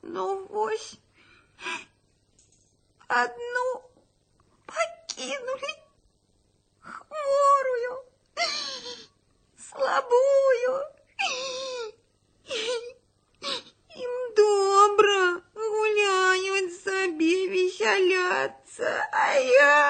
Ну, вось, одну покинули, хворую, слабую. Им добро, гуляют себе, веселятся, а я...